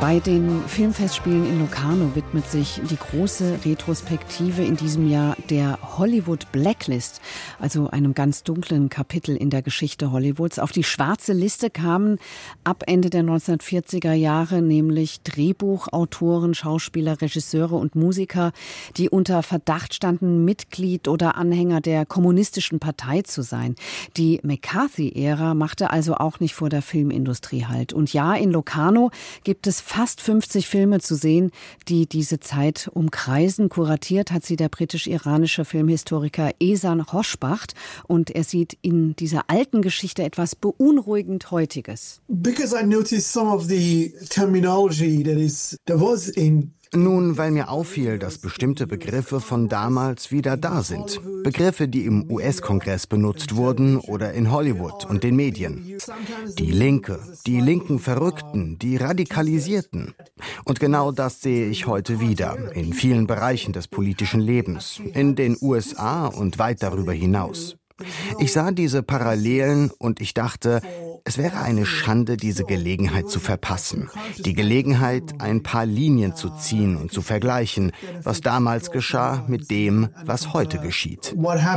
Bei den Filmfestspielen in Locarno widmet sich die große Retrospektive in diesem Jahr der Hollywood Blacklist, also einem ganz dunklen Kapitel in der Geschichte Hollywoods. Auf die schwarze Liste kamen ab Ende der 1940er Jahre nämlich Drehbuchautoren, Schauspieler, Regisseure und Musiker, die unter Verdacht standen, Mitglied oder Anhänger der kommunistischen Partei zu sein. Die McCarthy-Ära machte also auch nicht vor der Filmindustrie Halt. Und ja, in Locarno gibt es fast 50 Filme zu sehen, die diese Zeit umkreisen. Kuratiert hat sie der britisch-iranische Filmhistoriker Ehsan Roshbaht. Und er sieht in dieser alten Geschichte etwas beunruhigend Heutiges. Because I noticed some of the terminology that was in Nun, weil mir auffiel, dass bestimmte Begriffe von damals wieder da sind. Begriffe, die im US-Kongress benutzt wurden oder in Hollywood und den Medien. Die Linke, die linken Verrückten, die Radikalisierten. Und genau das sehe ich heute wieder, in vielen Bereichen des politischen Lebens, in den USA und weit darüber hinaus. Ich sah diese Parallelen und ich dachte, es wäre eine Schande, diese Gelegenheit zu verpassen. Die Gelegenheit, ein paar Linien zu ziehen und zu vergleichen, was damals geschah mit dem, was heute geschieht.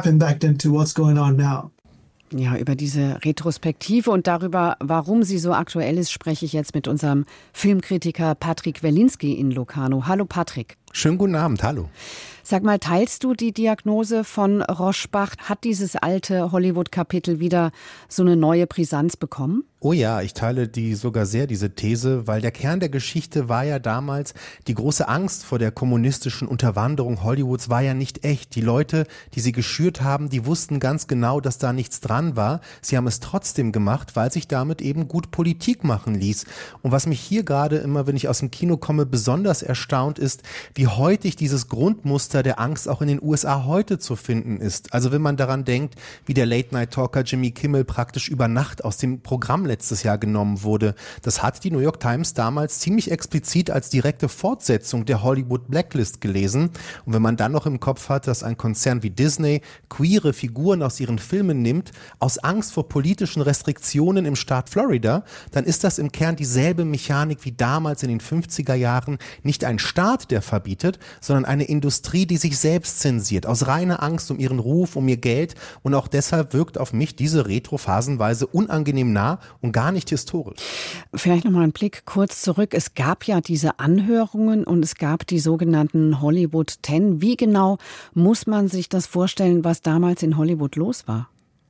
Ja, über diese Retrospektive und darüber, warum sie so aktuell ist, spreche ich jetzt mit unserem Filmkritiker Patrick Welinski in Locarno. Hallo Patrick. Schönen guten Abend, hallo. Sag mal, teilst du die Diagnose von Roshbaht? Hat dieses alte Hollywood-Kapitel wieder so eine neue Brisanz bekommen? Oh ja, ich teile sogar sehr, diese These, weil der Kern der Geschichte war ja damals, die große Angst vor der kommunistischen Unterwanderung Hollywoods war ja nicht echt. Die Leute, die sie geschürt haben, die wussten ganz genau, dass da nichts dran war. Sie haben es trotzdem gemacht, weil sich damit eben gut Politik machen ließ. Und was mich hier gerade immer, wenn ich aus dem Kino komme, besonders erstaunt ist, wie heutig dieses Grundmuster der Angst auch in den USA heute zu finden ist. Also wenn man daran denkt, wie der Late-Night-Talker Jimmy Kimmel praktisch über Nacht aus dem Programm letztes Jahr genommen wurde. Das hat die New York Times damals ziemlich explizit als direkte Fortsetzung der Hollywood Blacklist gelesen. Und wenn man dann noch im Kopf hat, dass ein Konzern wie Disney queere Figuren aus ihren Filmen nimmt, aus Angst vor politischen Restriktionen im Staat Florida, dann ist das im Kern dieselbe Mechanik wie damals in den 50er Jahren. Nicht ein Staat, der verbietet, sondern eine Industrie, die sich selbst zensiert, aus reiner Angst um ihren Ruf, um ihr Geld. Und auch deshalb wirkt auf mich diese Retro phasenweise unangenehm nah und gar nicht historisch. Vielleicht nochmal einen Blick kurz zurück. Es gab ja diese Anhörungen und es gab die sogenannten Hollywood 10. Wie genau muss man sich das vorstellen, was damals in Hollywood los war?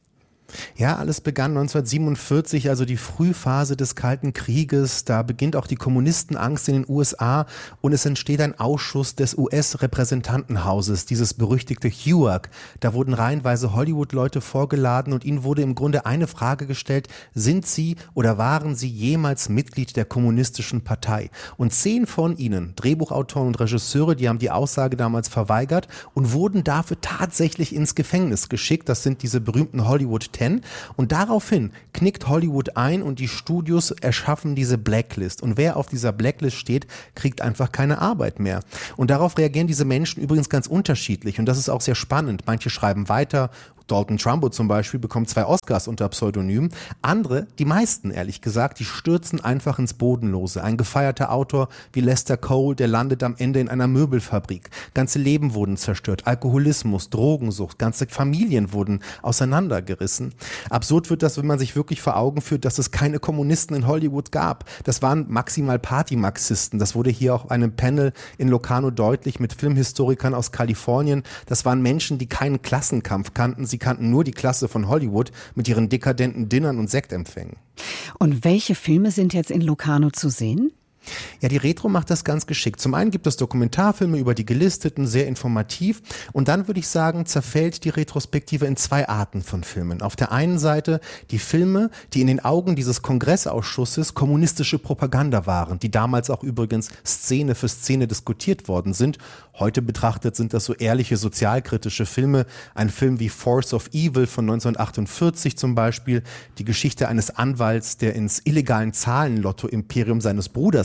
Ja, alles begann 1947, also die Frühphase des Kalten Krieges. Da beginnt auch die Kommunistenangst in den USA und es entsteht ein Ausschuss des US-Repräsentantenhauses, dieses berüchtigte HUAC. Da wurden reihenweise Hollywood-Leute vorgeladen und ihnen wurde im Grunde eine Frage gestellt: Sind Sie oder waren Sie jemals Mitglied der kommunistischen Partei? Und 10 von ihnen, Drehbuchautoren und Regisseure, die haben die Aussage damals verweigert und wurden dafür tatsächlich ins Gefängnis geschickt. Das sind diese berühmten Hollywood 10. Und daraufhin knickt Hollywood ein und die Studios erschaffen diese Blacklist. Und wer auf dieser Blacklist steht, kriegt einfach keine Arbeit mehr. Und darauf reagieren diese Menschen übrigens ganz unterschiedlich. Und das ist auch sehr spannend. Manche schreiben weiter. Dalton Trumbo zum Beispiel bekommt 2 Oscars unter Pseudonym. Andere, die meisten ehrlich gesagt, die stürzen einfach ins Bodenlose. Ein gefeierter Autor wie Lester Cole, der landet am Ende in einer Möbelfabrik. Ganze Leben wurden zerstört. Alkoholismus, Drogensucht, ganze Familien wurden auseinandergerissen. Absurd wird das, wenn man sich wirklich vor Augen führt, dass es keine Kommunisten in Hollywood gab. Das waren maximal Partymarxisten. Das wurde hier auch einem Panel in Locarno deutlich mit Filmhistorikern aus Kalifornien. Das waren Menschen, die keinen Klassenkampf kannten. Sie kannten nur die Klasse von Hollywood mit ihren dekadenten Dinnern und Sektempfängen. Und welche Filme sind jetzt in Locarno zu sehen? Ja, die Retro macht das ganz geschickt. Zum einen gibt es Dokumentarfilme über die Gelisteten, sehr informativ. Und dann würde ich sagen, zerfällt die Retrospektive in 2 Arten von Filmen. Auf der einen Seite die Filme, die in den Augen dieses Kongressausschusses kommunistische Propaganda waren, die damals auch übrigens Szene für Szene diskutiert worden sind. Heute betrachtet sind das so ehrliche sozialkritische Filme. Ein Film wie Force of Evil von 1948 zum Beispiel. Die Geschichte eines Anwalts, der ins illegalen Zahlenlotto-Imperium seines Bruders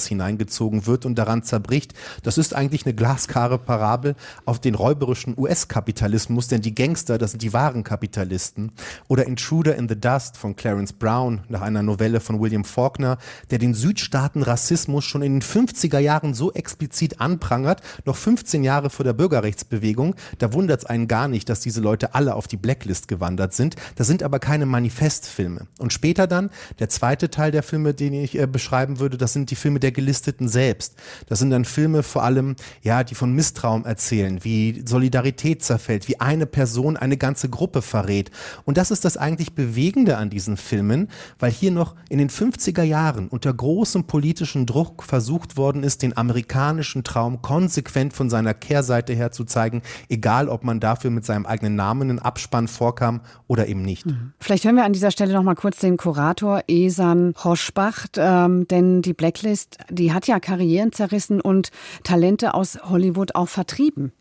hineingezogen wird und daran zerbricht. Das ist eigentlich eine glasklare Parabel auf den räuberischen US-Kapitalismus, denn die Gangster, das sind die wahren Kapitalisten. Oder Intruder in the Dust von Clarence Brown, nach einer Novelle von William Faulkner, der den Südstaaten-Rassismus schon in den 50er Jahren so explizit anprangert, noch 15 Jahre vor der Bürgerrechtsbewegung. Da wundert es einen gar nicht, dass diese Leute alle auf die Blacklist gewandert sind. Das sind aber keine Manifestfilme. Und später dann, der zweite Teil der Filme, den ich beschreiben würde, das sind die Filme der Gelisteten selbst. Das sind dann Filme vor allem, ja, die von Misstrauen erzählen, wie Solidarität zerfällt, wie eine Person eine ganze Gruppe verrät. Und das ist das eigentlich Bewegende an diesen Filmen, weil hier noch in den 50er Jahren unter großem politischen Druck versucht worden ist, den amerikanischen Traum konsequent von seiner Kehrseite her zu zeigen, egal ob man dafür mit seinem eigenen Namen in Abspann vorkam oder eben nicht. Vielleicht hören wir an dieser Stelle noch mal kurz den Kurator Ehsan Hoschbacht, denn die Blacklist, die hat ja Karrieren zerrissen und Talente aus Hollywood auch vertrieben.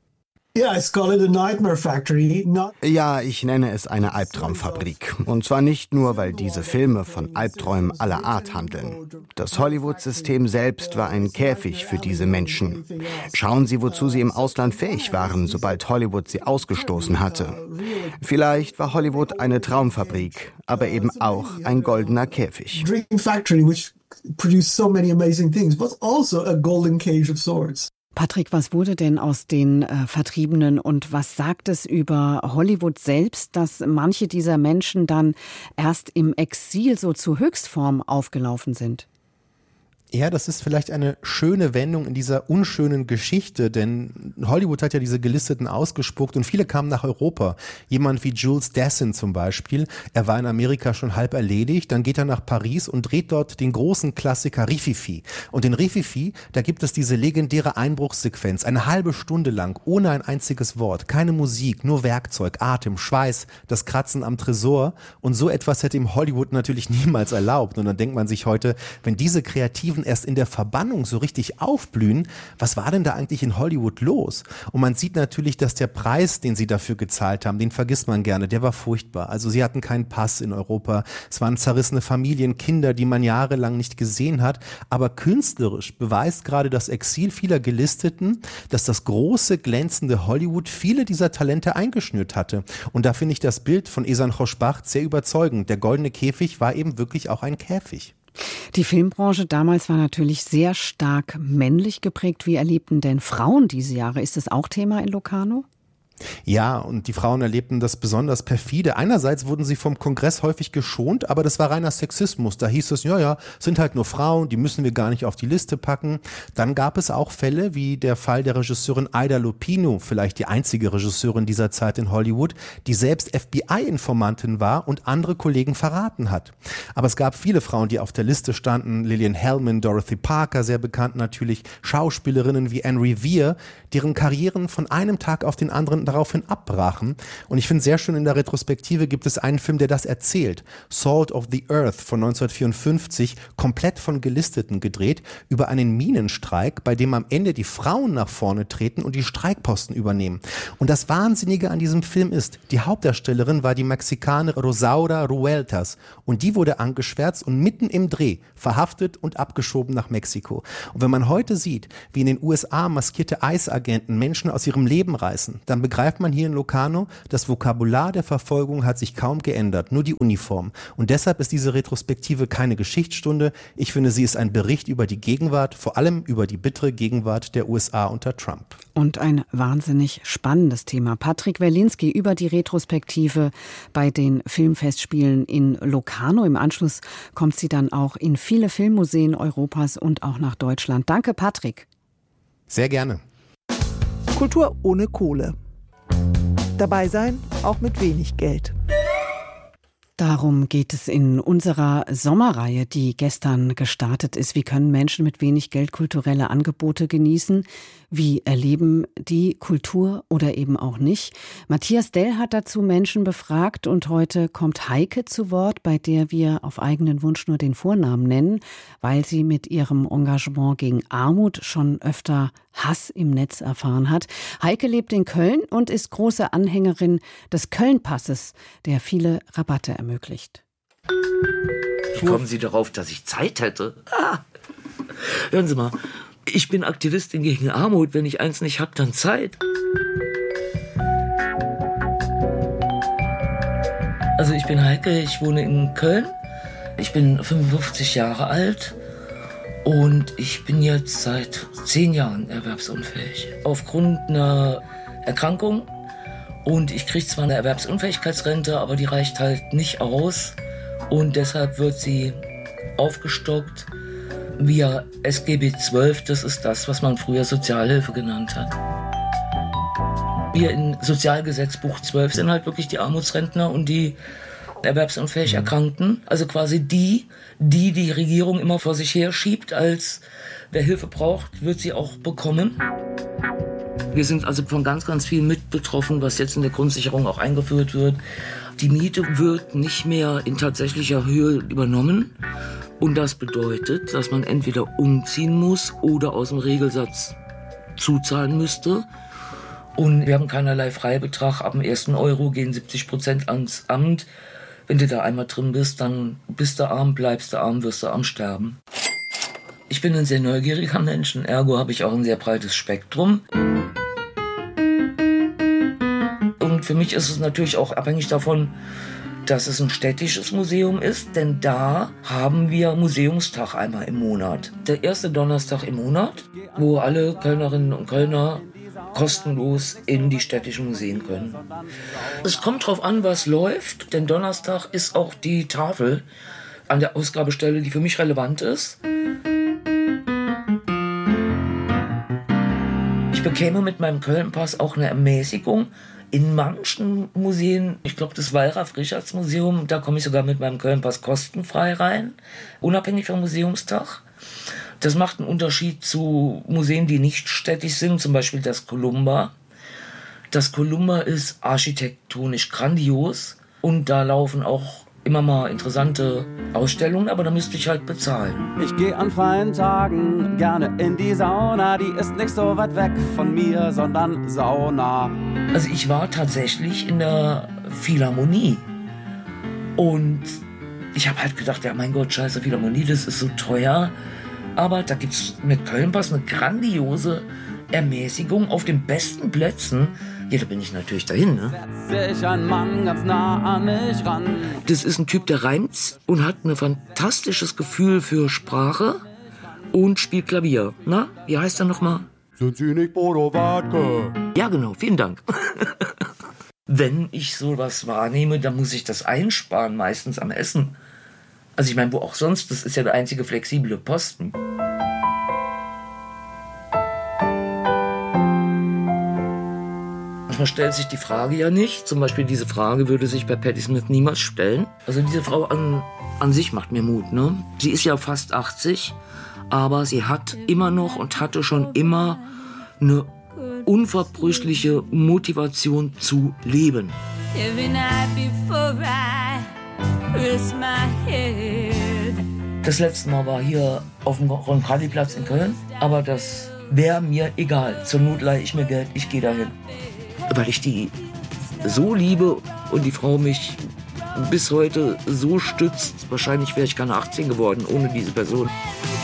Ja, ich nenne es eine Albtraumfabrik. Und zwar nicht nur, weil diese Filme von Albträumen aller Art handeln. Das Hollywood-System selbst war ein Käfig für diese Menschen. Schauen Sie, wozu sie im Ausland fähig waren, sobald Hollywood sie ausgestoßen hatte. Vielleicht war Hollywood eine Traumfabrik, aber eben auch ein goldener Käfig. Patrick, was wurde denn aus den Vertriebenen und was sagt es über Hollywood selbst, dass manche dieser Menschen dann erst im Exil so zur Höchstform aufgelaufen sind? Ja, das ist vielleicht eine schöne Wendung in dieser unschönen Geschichte, denn Hollywood hat ja diese Gelisteten ausgespuckt und viele kamen nach Europa. Jemand wie Jules Dassin zum Beispiel, er war in Amerika schon halb erledigt, dann geht er nach Paris und dreht dort den großen Klassiker Rififi. Und in Rififi, da gibt es diese legendäre Einbruchssequenz, eine halbe Stunde lang, ohne ein einziges Wort, keine Musik, nur Werkzeug, Atem, Schweiß, das Kratzen am Tresor. Und so etwas hätte ihm Hollywood natürlich niemals erlaubt. Und dann denkt man sich heute, wenn diese Kreativen erst in der Verbannung so richtig aufblühen, was war denn da eigentlich in Hollywood los? Und man sieht natürlich, dass der Preis, den sie dafür gezahlt haben, den vergisst man gerne, der war furchtbar. Also sie hatten keinen Pass in Europa, es waren zerrissene Familien, Kinder, die man jahrelang nicht gesehen hat, aber künstlerisch beweist gerade das Exil vieler Gelisteten, dass das große, glänzende Hollywood viele dieser Talente eingeschnürt hatte. Und da finde ich das Bild von Ehsan Hoschbacht sehr überzeugend. Der goldene Käfig war eben wirklich auch ein Käfig. Die Filmbranche damals war natürlich sehr stark männlich geprägt. Wie erlebten denn Frauen diese Jahre? Ist das auch Thema in Locarno? Ja, und die Frauen erlebten das besonders perfide. Einerseits wurden sie vom Kongress häufig geschont, aber das war reiner Sexismus. Da hieß es, ja, sind halt nur Frauen, die müssen wir gar nicht auf die Liste packen. Dann gab es auch Fälle wie der Fall der Regisseurin Ida Lupino, vielleicht die einzige Regisseurin dieser Zeit in Hollywood, die selbst FBI-Informantin war und andere Kollegen verraten hat. Aber es gab viele Frauen, die auf der Liste standen. Lillian Hellman, Dorothy Parker, sehr bekannt natürlich, Schauspielerinnen wie Anne Revere, deren Karrieren von einem Tag auf den anderen daraufhin abbrachen. Und ich finde sehr schön, in der Retrospektive gibt es einen Film, der das erzählt. Salt of the Earth von 1954, komplett von Gelisteten gedreht, über einen Minenstreik, bei dem am Ende die Frauen nach vorne treten und die Streikposten übernehmen. Und das Wahnsinnige an diesem Film ist, die Hauptdarstellerin war die Mexikanerin Rosaura Rueltas und die wurde angeschwärzt und mitten im Dreh verhaftet und abgeschoben nach Mexiko. Und wenn man heute sieht, wie in den USA maskierte ICE-Agenten Menschen aus ihrem Leben reißen, dann begreift man hier in Locarno, das Vokabular der Verfolgung hat sich kaum geändert, nur die Uniform. Und deshalb ist diese Retrospektive keine Geschichtsstunde. Ich finde, sie ist ein Bericht über die Gegenwart, vor allem über die bittere Gegenwart der USA unter Trump. Und ein wahnsinnig spannendes Thema. Patrick Werlinski über die Retrospektive bei den Filmfestspielen in Locarno. Im Anschluss kommt sie dann auch in viele Filmmuseen Europas und auch nach Deutschland. Danke, Patrick. Sehr gerne. Kultur ohne Kohle. Dabei sein, auch mit wenig Geld. Darum geht es in unserer Sommerreihe, die gestern gestartet ist. Wie können Menschen mit wenig Geld kulturelle Angebote genießen? Wie erleben die Kultur oder eben auch nicht? Matthias Dell hat dazu Menschen befragt und heute kommt Heike zu Wort, bei der wir auf eigenen Wunsch nur den Vornamen nennen, weil sie mit ihrem Engagement gegen Armut schon öfter Hass im Netz erfahren hat. Heike lebt in Köln und ist große Anhängerin des Köln-Passes, der viele Rabatte ermöglicht. Wie kommen Sie darauf, dass ich Zeit hätte? Hören Sie mal, ich bin Aktivistin gegen Armut. Wenn ich eins nicht habe, dann Zeit. Also ich bin Heike, ich wohne in Köln. Ich bin 55 Jahre alt und ich bin jetzt seit 10 Jahren erwerbsunfähig. Aufgrund einer Erkrankung. Und ich kriege zwar eine Erwerbsunfähigkeitsrente, aber die reicht halt nicht aus. Und deshalb wird sie aufgestockt via SGB XII. Das ist das, was man früher Sozialhilfe genannt hat. Wir in Sozialgesetzbuch 12 sind halt wirklich die Armutsrentner und die erwerbsunfähig Erkrankten. Also quasi die Regierung immer vor sich her schiebt, als wer Hilfe braucht, wird sie auch bekommen. Wir sind also von ganz, ganz viel mit betroffen, was jetzt in der Grundsicherung auch eingeführt wird. Die Miete wird nicht mehr in tatsächlicher Höhe übernommen. Und das bedeutet, dass man entweder umziehen muss oder aus dem Regelsatz zuzahlen müsste. Und wir haben keinerlei Freibetrag. Ab dem 1. Euro gehen 70% ans Amt. Wenn du da einmal drin bist, dann bist du arm, bleibst du arm, wirst du arm sterben. Ich bin ein sehr neugieriger Mensch, ergo habe ich auch ein sehr breites Spektrum. Und für mich ist es natürlich auch abhängig davon, dass es ein städtisches Museum ist, denn da haben wir Museumstag einmal im Monat. Der erste Donnerstag im Monat, wo alle Kölnerinnen und Kölner kostenlos in die städtischen Museen können. Es kommt drauf an, was läuft, denn Donnerstag ist auch die Tafel an der Ausgabestelle, die für mich relevant ist. Ich bekäme mit meinem Köln-Pass auch eine Ermäßigung. In manchen Museen, ich glaube das Wallraf-Richards-Museum, da komme ich sogar mit meinem Köln-Pass kostenfrei rein, unabhängig vom Museumstag. Das macht einen Unterschied zu Museen, die nicht städtisch sind, zum Beispiel das Columba. Das Columba ist architektonisch grandios und da laufen auch immer mal interessante Ausstellungen, aber da müsste ich halt bezahlen. Ich gehe an freien Tagen gerne in die Sauna, die ist nicht so weit weg von mir, sondern saunah. Also ich war tatsächlich in der Philharmonie und ich habe halt gedacht, ja mein Gott, scheiße, Philharmonie, das ist so teuer. Aber da gibt es mit Köln-Pass eine grandiose Ermäßigung auf den besten Plätzen. Ja, da bin ich natürlich dahin, ne? Setz sich ein Mann ganz nah an mich ran. Das ist ein Typ, der reimt und hat ein fantastisches Gefühl für Sprache und spielt Klavier. Na, wie heißt er nochmal? Sind Sie nicht Bodo Wartke? Ja, genau, vielen Dank. Wenn ich sowas wahrnehme, dann muss ich das einsparen, meistens am Essen. Also ich meine, wo auch sonst, das ist ja der einzige flexible Posten. Manchmal stellt sich die Frage ja nicht. Zum Beispiel diese Frage würde sich bei Patti Smith niemals stellen. Also diese Frau an sich macht mir Mut, ne? Sie ist ja fast 80, aber sie hat immer noch und hatte schon immer eine unverbrüchliche Motivation zu leben. Das letzte Mal war hier auf dem Roncalli-Platz in Köln, aber das wäre mir egal. Zur Not leihe ich mir Geld, ich gehe dahin. Weil ich die so liebe und die Frau mich bis heute so stützt. Wahrscheinlich wäre ich keine 18 geworden ohne diese Person.